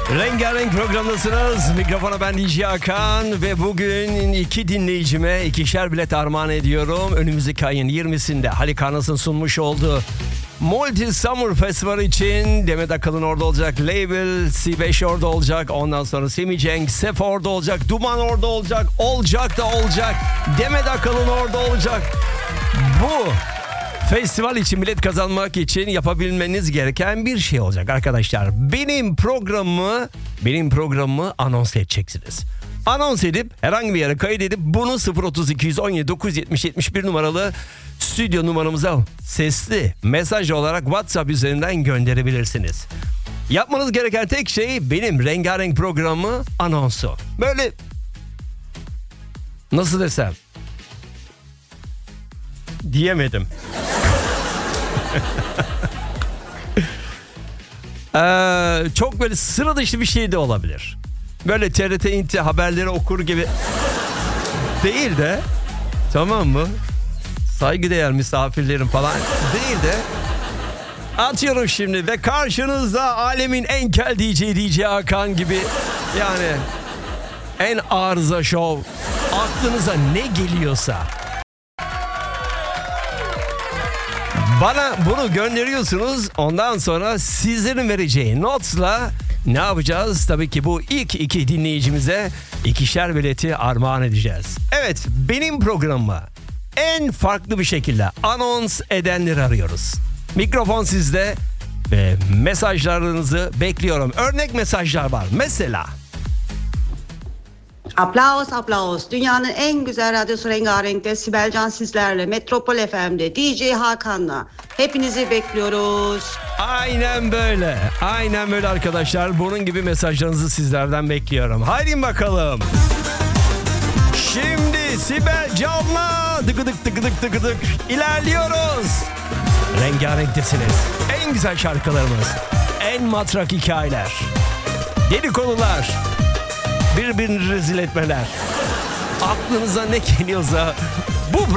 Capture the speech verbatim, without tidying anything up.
Rengarenk programdasınız. Mikrofona ben D J Hakan ve bugün iki dinleyicime ikişer bilet armağan ediyorum. Önümüzdeki ayın yirmisinde Halik Arnas'ın sunmuş olduğu Multi Summer Festival için Demet Akalın orada olacak. Label C beş orada olacak. Ondan sonra Semi Cenk, Sef orada olacak. Duman orada olacak. Olacak da olacak. Demet Akalın orada olacak. Bu festival için bilet kazanmak için yapabilmeniz gereken bir şey olacak arkadaşlar. Benim programımı, benim programımı anons edeceksiniz. Anons edip herhangi bir yere kaydedip bunu sıfır otuz iki on yedi dokuz yüz yetmiş yetmiş bir numaralı stüdyo numaramıza sesli mesaj olarak WhatsApp üzerinden gönderebilirsiniz. Yapmanız gereken tek şey benim rengarenk programı anonsu. Böyle nasıl desem diyemedim. ee, çok böyle sıra dışı bir şey de olabilir. Böyle T R T İnti haberleri okur gibi değil de, tamam mı? Saygıdeğer misafirlerim falan değil de, atıyorum şimdi ve karşınızda alemin en kel D J D J Hakan gibi, yani en arıza şov, aklınıza ne geliyorsa bana bunu gönderiyorsunuz. Ondan sonra sizlerin vereceği notla ne yapacağız? Tabii ki bu ilk iki dinleyicimize ikişer bileti armağan edeceğiz. Evet, benim programıma en farklı bir şekilde anons edenleri arıyoruz. Mikrofon sizde ve mesajlarınızı bekliyorum. Örnek mesajlar var. Mesela Aplaus, aplaus. Dünyanın en güzel radyosu Rengarenk'te Sibel Can sizlerle, Metropol F M'de D J Hakan'la. Hepinizi bekliyoruz. aynen böyle. Aynen böyle arkadaşlar. Bunun gibi mesajlarınızı sizlerden bekliyorum. Haydi bakalım. Şimdi Sibel Can'la dıgıdık dıgıdık dıgıdık ilerliyoruz. Rengarenktesiniz. En güzel şarkılarımız. En matrak hikayeler. Dedikodular. Birbirini rezil etmeler. Aklınıza ne geliyorsa bu